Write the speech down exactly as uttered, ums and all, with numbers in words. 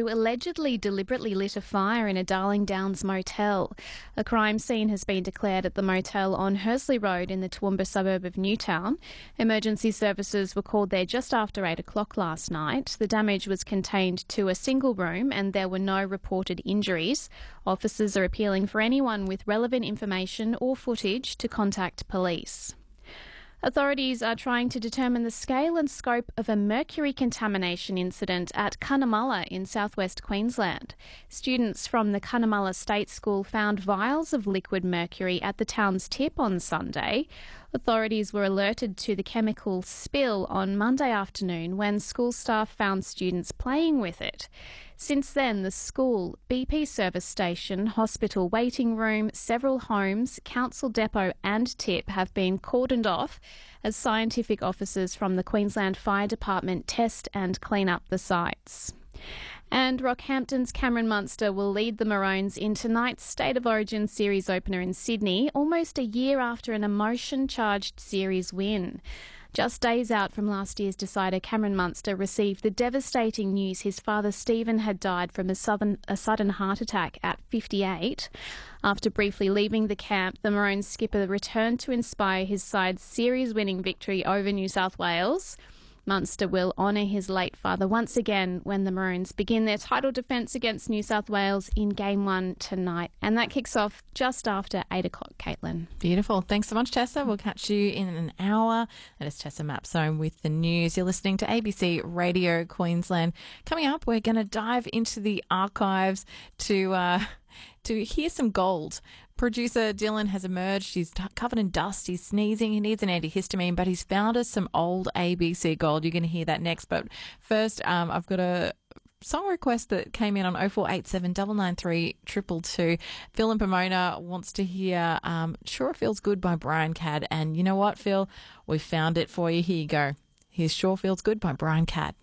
who allegedly deliberately lit a fire in a Darling Downs motel. A crime scene has been declared at the motel on Hursley Road in the Toowoomba suburb of Newtown. Emergency services were called there just after eight o'clock last night. The damage was contained to a single room and there were no reported injuries. Officers are appealing for anyone with relevant information or footage to contact police. Authorities are trying to determine the scale and scope of a mercury contamination incident at Cunnamulla in southwest Queensland. Students from the Cunnamulla State School found vials of liquid mercury at the town's tip on Sunday. Authorities were alerted to the chemical spill on Monday afternoon when school staff found students playing with it. Since then, the school, B P service station, hospital waiting room, several homes, council depot and tip have been cordoned off as scientific officers from the Queensland Fire Department test and clean up the sites. And Rockhampton's Cameron Munster will lead the Maroons in tonight's State of Origin series opener in Sydney, almost a year after an emotion-charged series win. Just days out from last year's decider, Cameron Munster received the devastating news his father Stephen had died from a, southern, a sudden heart attack at fifty-eight. After briefly leaving the camp, the Maroons skipper returned to inspire his side's series-winning victory over New South Wales. Munster will honour his late father once again when the Maroons begin their title defence against New South Wales in Game one tonight. And that kicks off just after eight o'clock, Caitlin. Beautiful. Thanks so much, Tessa. We'll catch you in an hour. That is Tessa Mapzone with the news. You're listening to A B C Radio Queensland. Coming up, we're going to dive into the archives to... Uh, to hear some gold. Producer Dylan has emerged. He's t- covered in dust. He's sneezing. He needs an antihistamine, but he's found us some old A B C gold. You're going to hear that next. But first, um, I've got a song request that came in on oh four eight seven, nine nine three, two two two. Phil in Pomona wants to hear um, Sure It Feels Good by Brian Cadd. And you know what, Phil? We found it for you. Here you go. Here's Sure Feels Good by Brian Cadd.